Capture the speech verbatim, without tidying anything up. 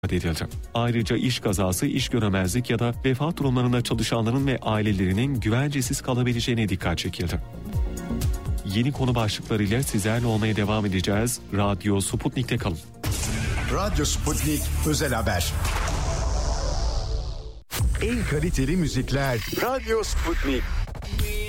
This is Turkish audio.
edildi. Ayrıca iş kazası, iş göremezlik ya da vefat durumlarında çalışanların ve ailelerinin güvencesiz kalabileceğine dikkat çekildi. Yeni konu başlıklarıyla sizlerle olmaya devam edeceğiz. Radyo Sputnik'te kalın. Radyo Sputnik Özel Haber. En kaliteli müzikler Radyo Sputnik.